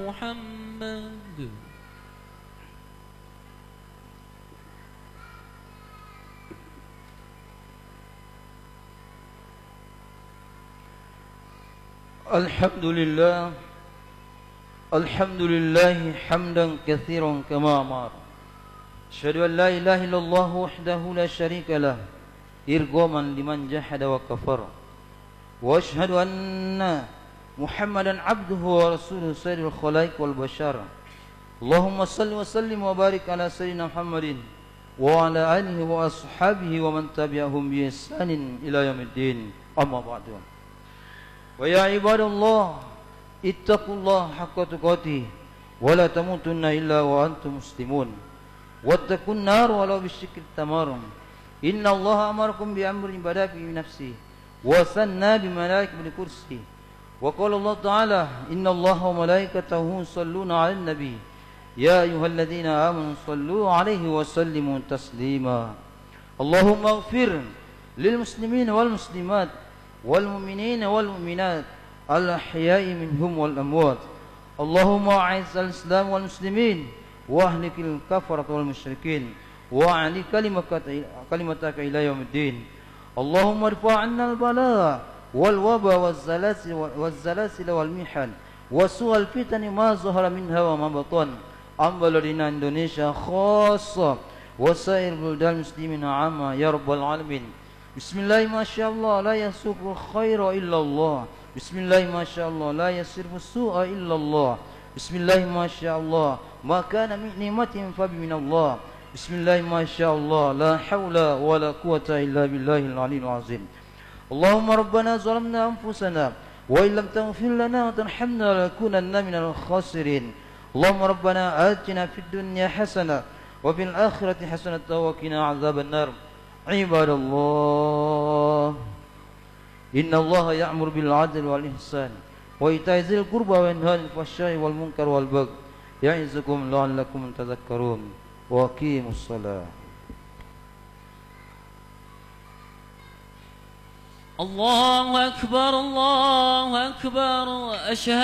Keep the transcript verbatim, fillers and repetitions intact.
محمد. الحمد لله الحمد لله حمدا كثيرا كما أمر. أشهد أن لا إله إلا الله وحده لا شريك له إرغاما لمن جحد وكفر. وأشهد أن محمدا عبده ورسوله سيد الخلائق والبشر. اللهم صل وسلم وبارك على سيدنا محمد وعلى آله وأصحابه ومن تبعهم بإحسان إلى يوم الدين. أما بعد. ويا عباد الله اتقوا الله حق تقاته ولا تموتن إلا وأنتم مسلمون واتقوا النار ولو بالشق التمر. إن الله أمركم بأمر بدأ بنفسه وثنى بملائكة بالكرسي. وقال الله تعالى إن الله وملائكته يصلون على النبي يا أيها الذين آمنوا صلوا عليه وسلموا تسليما. اللهم اغفر للمسلمين والمسلمات والمؤمنين والمؤمنات الأحياء منهم والأموات. اللهم أعز الإسلام والمسلمين وأهلك الكفرة والمشركين وأعلي كلمتك إلى يوم الدين. اللهم ارفع عنا البلاء والوباء والزلازل والزلازل والمحن وسوء الفتن ما ظهر منها وما بطن عن بلدنا إندونيسيا خاصة وسائر بلدان المسلمين عامة يا رب العالمين. بسم الله ما شاء الله لا يسوق الخير إلا الله. بسم الله ما شاء الله لا يصرف السوء إلا الله. بسم الله ما شاء الله ما كان من نعمة فبمن الله. بسم الله ما شاء الله لا حول ولا قوة إلا بالله العلي العظيم. اللهم ربنا ظلمنا أنفسنا وإن لم تغفر لنا وترحمنا لنكونن من الخاسرين. اللهم ربنا آتنا في الدنيا حسنة وفي الآخرة حسنة وقنا عذاب النار. عباد الله إن الله يأمر بالعدل والإحسان وإيتاء ذي القربى وينهى عن الفحشاء والمنكر والبغي يعظكم لعلكم تذكرون. وأقيموا الصلاة. الله أكبر الله أكبر. أشهد